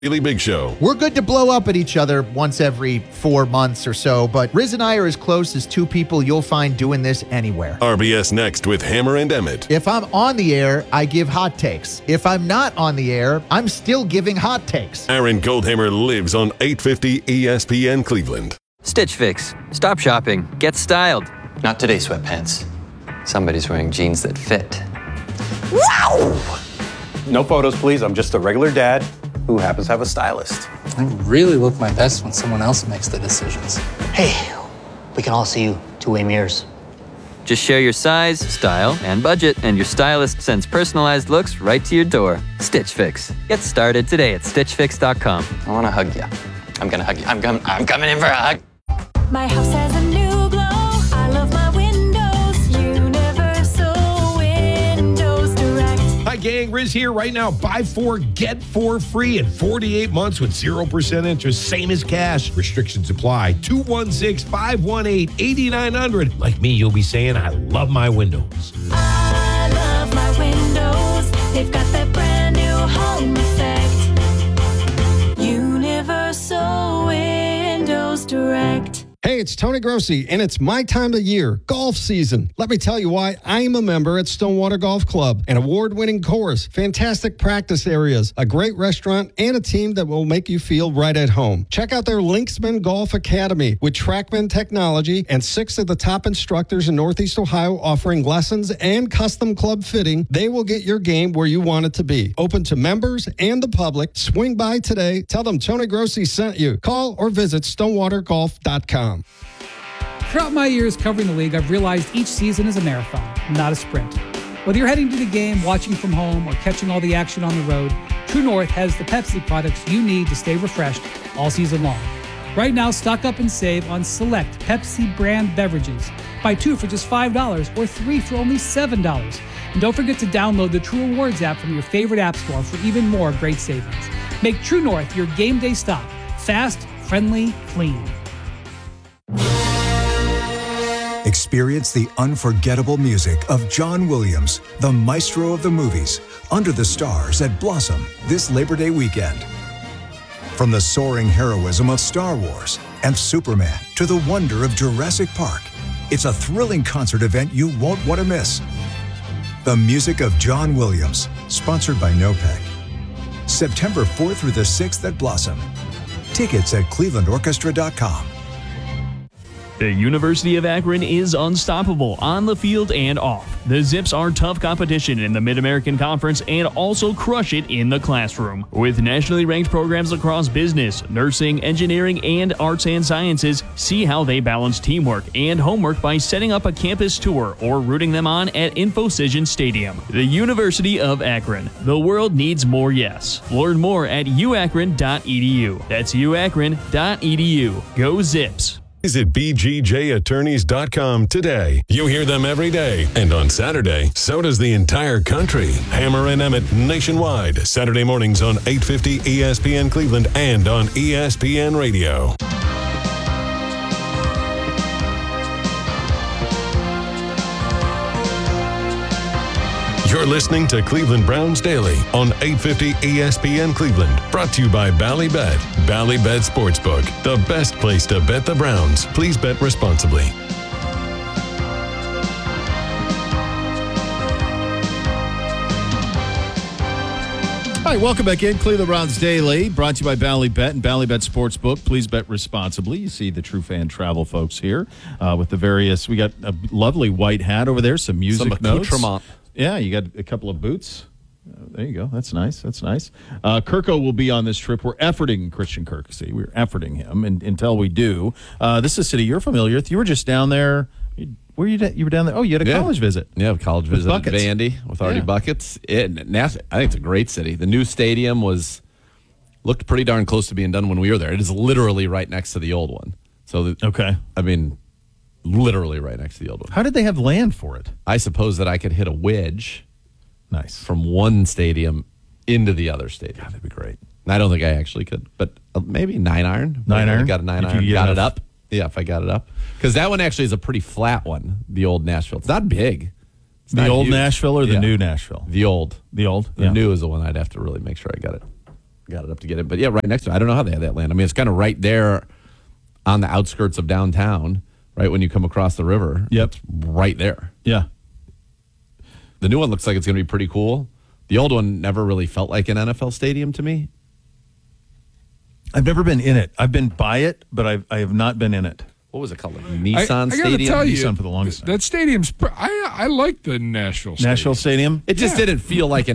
Daily Big Show. We're good to blow up at each other once every 4 months or so, but Riz and I are as close as two people you'll find doing this anywhere. RBS Next with Hammer and Emmett. If I'm on the air, I give hot takes. If I'm not on the air, I'm still giving hot takes. Aaron Goldhammer lives on 850 ESPN Cleveland. Stitch Fix. Stop shopping. Get styled. Not today, sweatpants. Somebody's wearing jeans that fit. Wow! No photos, please. I'm just a regular dad who happens to have a stylist. I really look my best when someone else makes the decisions. Hey, we can all see you two-way mirrors. Just share your size, style, and budget, and your stylist sends personalized looks right to your door. Stitch Fix. Get started today at StitchFix.com. I want to hug you. I'm going to hug you. I'm coming in for a hug. My house has a new glow. I love my windows. Universal Windows Direct. Hi, gang. Riz here. Right now, buy 4, get 4 free in 48 months with 0% interest, same as cash. Restrictions apply. 216-518-8900. Like me, you'll be saying, I love my windows. I love my windows. They've got that brand new home effect. Universal Windows Direct. Hey, it's Tony Grossi, and it's my time of year, golf season. Let me tell you why I'm a member at Stonewater Golf Club. An award-winning course, fantastic practice areas, a great restaurant, and a team that will make you feel right at home. Check out their Linksman Golf Academy with TrackMan technology and 6 of the top instructors in Northeast Ohio offering lessons and custom club fitting. They will get your game where you want it to be. Open to members and the public. Swing by today. Tell them Tony Grossi sent you. Call or visit stonewatergolf.com. Throughout my years covering the league, I've realized each season is a marathon, not a sprint. Whether you're heading to the game, watching from home, or catching all the action on the road, True North has the Pepsi products you need to stay refreshed all season long. Right now, stock up and save on select Pepsi brand beverages. Buy 2 for just $5 or 3 for only $7. And don't forget to download the True Rewards app from your favorite app store for even more great savings. Make True North your game day stop. Fast, friendly, clean. Experience the unforgettable music of John Williams, the maestro of the movies, under the stars at Blossom this Labor Day weekend. From the soaring heroism of Star Wars and Superman to the wonder of Jurassic Park, it's a thrilling concert event you won't want to miss. The music of John Williams, sponsored by NOPEC. September 4th through the 6th at Blossom. Tickets at clevelandorchestra.com. The University of Akron is unstoppable on the field and off. The Zips are tough competition in the Mid-American Conference and also crush it in the classroom. With nationally ranked programs across business, nursing, engineering, and arts and sciences, see how they balance teamwork and homework by setting up a campus tour or rooting them on at InfoCision Stadium. The University of Akron. The world needs more yes. Learn more at uakron.edu. That's uakron.edu. Go Zips. Visit bgjattorneys.com today. You hear them every day. And on Saturday, so does the entire country. Hammer and Emmett nationwide. Saturday mornings on 850 ESPN Cleveland and on ESPN Radio. You're listening to Cleveland Browns Daily on 850 ESPN Cleveland. Brought to you by Ballybet. Ballybet Sportsbook, the best place to bet the Browns. Please bet responsibly. All right, welcome back in. Cleveland Browns Daily, brought to you by Ballybet and Ballybet Sportsbook. Please bet responsibly. You see the True Fan Travel folks here with the various. We got a lovely white hat over there, some music notes. Yeah, you got a couple of boots. There you go. That's nice. That's nice. Kirko will be on this trip. We're efforting Christian Kirksey. We're efforting him until we do. This is a city you're familiar with. You were just down there. Where you were down there? Oh, you had a college visit. Yeah, college visit at Buckets. Vandy with Artie Buckets. I think it's a great city. The new stadium looked pretty darn close to being done when we were there. It is literally right next to the old one. So literally right next to the old one. How did they have land for it? I suppose that I could hit a wedge. Nice. From one stadium into the other stadium. God, that'd be great. And I don't think I actually could, but maybe 9-iron. 9-iron? Got a 9-iron. Got it up. Yeah, if I got it up. Because that one actually is a pretty flat one, the old Nashville. It's not big. It's the not old huge. Nashville or the new Nashville? The old. The old? The new is the one I'd have to really make sure I got got it up to get it. But yeah, right next to it. I don't know how they had that land. I mean, it's kind of right there on the outskirts of downtown, right when you come across the river. Yep. It's right there. Yeah. The new one looks like it's going to be pretty cool. The old one never really felt like an NFL stadium to me. I've never been in it. I've been by it, but I have not been in it. What was it called? Like Nissan I Stadium? tell you, Nissan for the longest time. That stadium's. I like the Nashville Stadium. Nashville Stadium? It just didn't feel like